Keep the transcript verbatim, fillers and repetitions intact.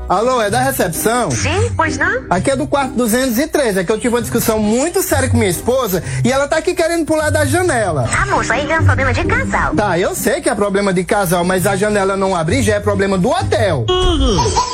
Alô, é da recepção? Sim, pois não? Aqui é do quarto duzentos e treze, é que eu tive uma discussão muito séria com minha esposa e ela tá aqui querendo pular da janela. Ah, moço, aí é um problema de casal. Tá, eu sei que é problema de casal, mas a janela não abrir já é problema do hotel.